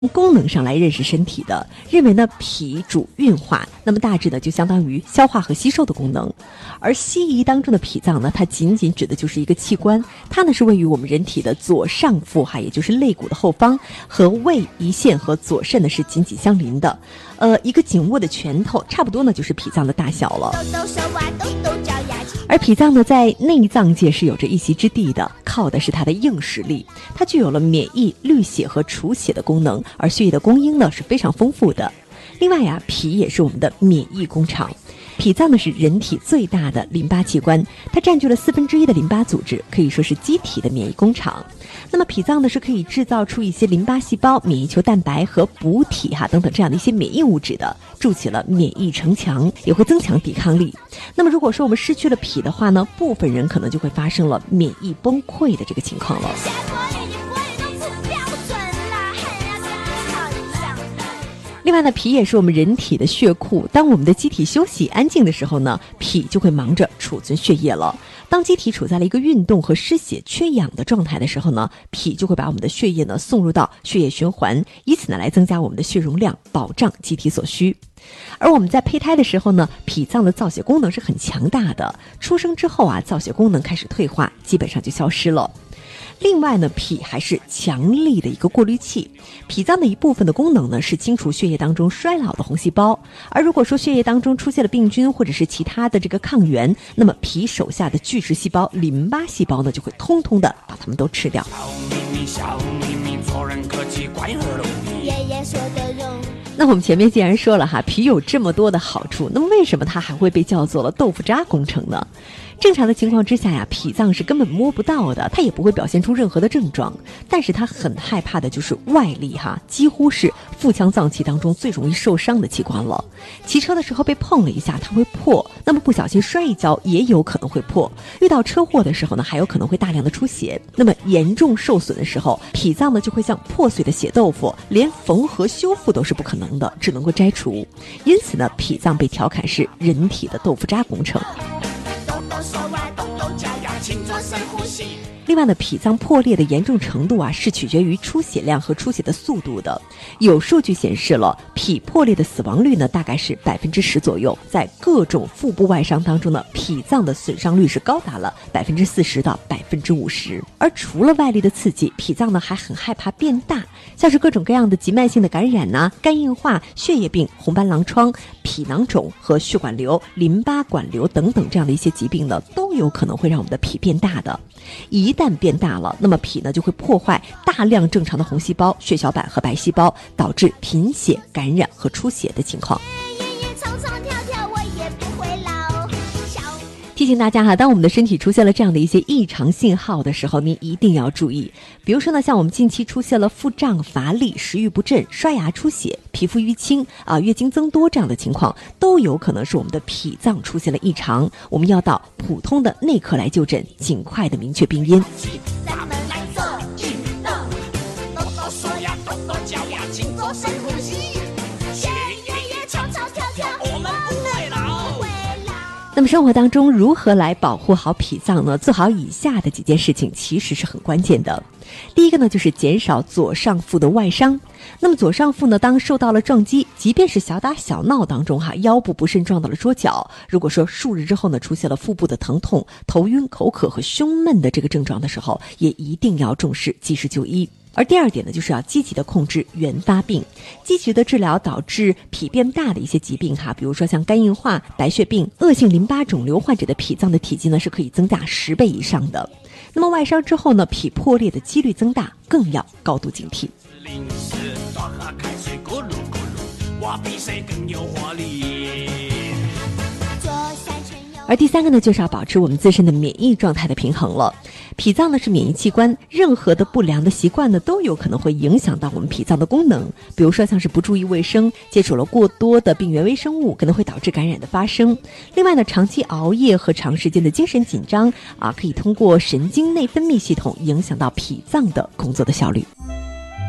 功能上来认识身体的，认为呢脾主运化，那么大致呢就相当于消化和吸收的功能。而西医当中的脾脏呢，它仅仅指的就是一个器官，它呢是位于我们人体的左上腹也就是肋骨的后方，和胃、胰腺和左肾呢是紧紧相邻的。一个紧握的拳头，差不多呢就是脾脏的大小了。而脾脏呢，在内脏界是有着一席之地的，靠的是它的硬实力。它具有了免疫、滤血和除血的功能，而血液的供应呢是非常丰富的。另外呀，脾也是我们的免疫工厂。脾脏呢是人体最大的淋巴器官，它占据了1/4的淋巴组织，可以说是机体的免疫工厂。那么脾脏呢是可以制造出一些淋巴细胞、免疫球蛋白和补体等等这样的一些免疫物质的，筑起了免疫城墙，也会增强抵抗力。那么如果说我们失去了脾的话呢，部分人可能就会发生了免疫崩溃的这个情况了。另外呢，脾也是我们人体的血库。当我们的机体休息安静的时候呢，脾就会忙着储存血液了。当机体处在了一个运动和失血缺氧的状态的时候呢，脾就会把我们的血液呢送入到血液循环，以此呢来增加我们的血容量，保障机体所需。而我们在胚胎的时候呢，脾脏的造血功能是很强大的。出生之后造血功能开始退化，基本上就消失了。另外呢，脾还是强力的一个过滤器。脾脏的一部分的功能呢是清除血液当中衰老的红细胞，而如果说血液当中出现了病菌或者是其他的这个抗原，那么脾手下的巨噬细胞淋巴细胞呢就会通通的把它们都吃掉。那我们前面既然说了脾有这么多的好处，那么为什么它还会被叫做了豆腐渣工程呢？正常的情况之下脾脏是根本摸不到的，它也不会表现出任何的症状，但是它很害怕的就是外力几乎是腹腔脏器当中最容易受伤的器官了。骑车的时候被碰了一下它会破，那么不小心摔一跤也有可能会破，遇到车祸的时候呢还有可能会大量的出血。那么严重受损的时候，脾脏呢就会像破碎的血豆腐，连缝合修复都是不可能的，只能够摘除。因此呢，脾脏被调侃是人体的豆腐渣工程。另外呢，脾脏破裂的严重程度是取决于出血量和出血的速度的。有数据显示了，脾破裂的死亡率呢大概是10%左右。在各种腹部外伤当中呢，脾脏的损伤率是高达了40%到50%。而除了外力的刺激，脾脏呢还很害怕变大，像是各种各样的急慢性的感染肝硬化、血液病、红斑狼疮、脾囊肿和血管瘤、淋巴管瘤等等这样的一些疾病呢，都有可能会让我们的脾变大的。一旦变大了，那么脾呢就会破坏大量正常的红细胞、血小板和白细胞，导致贫血、感染和出血的情况。提醒大家当我们的身体出现了这样的一些异常信号的时候，你一定要注意。比如说呢，像我们近期出现了腹胀、乏力、食欲不振、刷牙出血、皮肤淤青月经增多这样的情况，都有可能是我们的脾脏出现了异常。我们要到普通的内科来就诊，尽快的明确病因。那么生活当中如何来保护好脾脏呢？做好以下的几件事情其实是很关键的。第一个呢，就是减少左上腹的外伤。那么左上腹呢，当受到了撞击，即便是小打小闹当中腰部不慎撞到了桌角，如果说数日之后呢，出现了腹部的疼痛、头晕、口渴和胸闷的这个症状的时候，也一定要重视，及时就医。而第二点呢，就是要积极的控制原发病，积极的治疗导致脾变大的一些疾病比如说像肝硬化、白血病、恶性淋巴肿瘤患者的脾脏的体积呢是可以增大10倍以上的。那么外伤之后呢，脾破裂的几率增大，更要高度警惕。而第三个呢，就是要保持我们自身的免疫状态的平衡了。脾脏呢是免疫器官，任何的不良的习惯呢都有可能会影响到我们脾脏的功能。比如说像是不注意卫生，接触了过多的病原微生物，可能会导致感染的发生。另外呢，长期熬夜和长时间的精神紧张可以通过神经内分泌系统影响到脾脏的工作的效率。